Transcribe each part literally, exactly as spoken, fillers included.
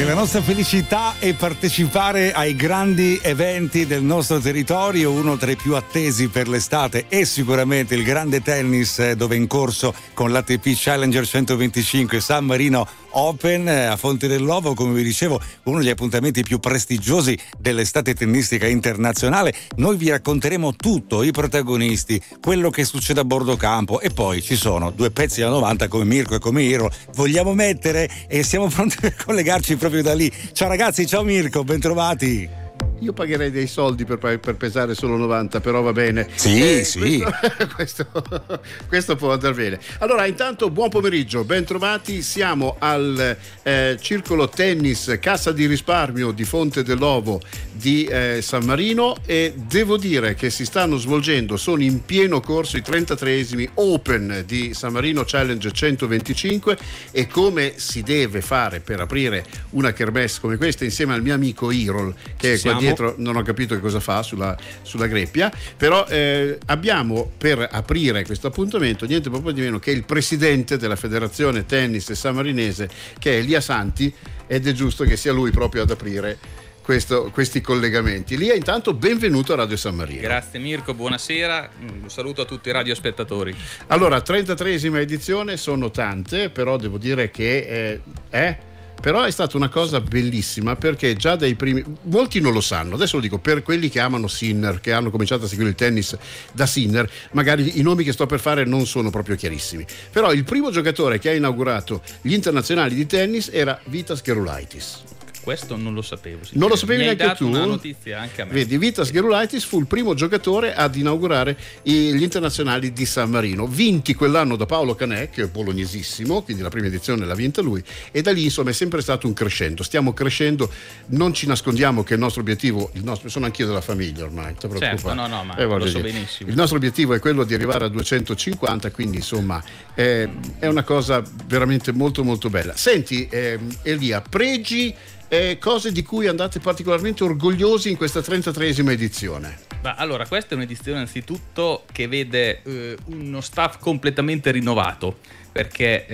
la nostra felicità è partecipare ai grandi eventi del nostro territorio. Uno tra i più attesi per l'estate è sicuramente il grande tennis, dove è in corso con l'A T P Challenger centoventicinque San Marino Open a Fonte dell'Ovo, come vi dicevo, uno degli appuntamenti più prestigiosi dell'estate tennistica internazionale. Noi vi racconteremo tutto, i protagonisti, quello che succede a bordo campo, e poi ci sono due pezzi da novanta come Mirko e come Iro. Vogliamo mettere e siamo pronti per collegarci proprio da lì. Ciao ragazzi, ciao Mirko, bentrovati. Io pagherei dei soldi per, per pesare solo novanta, però va bene. Sì, eh, sì. Questo, questo, questo può andare bene. Allora, intanto buon pomeriggio, ben trovati. Siamo al eh, Circolo Tennis Cassa di Risparmio di Fonte dell'Ovo di eh, San Marino, e devo dire che si stanno svolgendo, sono in pieno corso i trentatreesimi Open di San Marino Challenge centoventicinque, e come si deve fare per aprire una kermesse come questa insieme al mio amico Irol, che è qua dietro, non ho capito che cosa fa sulla, sulla greppia, però eh, abbiamo per aprire questo appuntamento niente proprio di meno che il presidente della Federazione Tennis Sammarinese, che è Elia Santi, ed è giusto che sia lui proprio ad aprire questo, questi collegamenti. Elia, intanto benvenuto a Radio San Marino. Grazie Mirko, buonasera, un saluto a tutti i radiospettatori. Allora, trentatreesima edizione, sono tante, però devo dire che eh, è però è stata una cosa bellissima, perché già dai primi, molti non lo sanno, adesso lo dico per quelli che amano Sinner, che hanno cominciato a seguire il tennis da Sinner, magari i nomi che sto per fare non sono proprio chiarissimi, però il primo giocatore che ha inaugurato gli internazionali di tennis era Vitas Gerulaitis. Questo non lo sapevo. Non lo sapevi neanche tu? tu? Una notizia anche a me. Vedi, Vitas Gerulaitis fu il primo giocatore ad inaugurare gli internazionali di San Marino, vinti quell'anno da Paolo Canè, che è bolognesissimo, quindi la prima edizione l'ha vinta lui, e da lì insomma è sempre stato un crescendo. Stiamo crescendo, non ci nascondiamo che il nostro obiettivo, il nostro, sono anch'io della famiglia ormai, ti preoccupare. Certo, no, no, ma eh, lo so dire. benissimo. Il nostro obiettivo è quello di arrivare a duecentocinquanta, quindi insomma eh, è una cosa veramente molto molto bella. Senti eh, Elia, pregi e cose di cui andate particolarmente orgogliosi in questa trentatreesima edizione. Ma allora, questa è un'edizione anzitutto che vede eh, uno staff completamente rinnovato, perché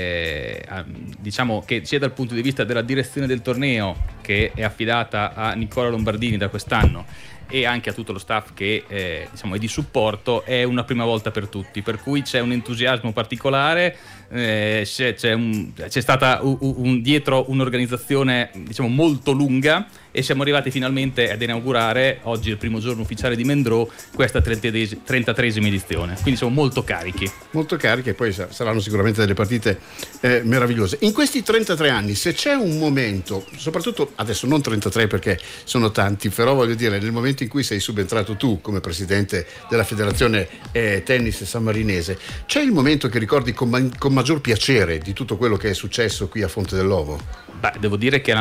eh, diciamo che sia dal punto di vista della direzione del torneo, che è affidata a Nicola Lombardini da quest'anno, e anche a tutto lo staff che eh, diciamo è di supporto, è una prima volta per tutti, per cui c'è un entusiasmo particolare, eh, c'è, c'è, un, c'è stata un, un, dietro un'organizzazione diciamo molto lunga, e siamo arrivati finalmente ad inaugurare oggi, il primo giorno ufficiale di Mendrò, questa trentatreesima edizione, quindi siamo molto carichi molto carichi e poi saranno sicuramente delle partite eh, meravigliose. In questi trentatré anni, se c'è un momento, soprattutto adesso non trentatré perché sono tanti, però voglio dire nel momento in cui sei subentrato tu come presidente della Federazione eh, Tennis Sammarinese, c'è il momento che ricordi con, ma- con maggior piacere di tutto quello che è successo qui a Fonte dell'Ovo? Beh, devo dire che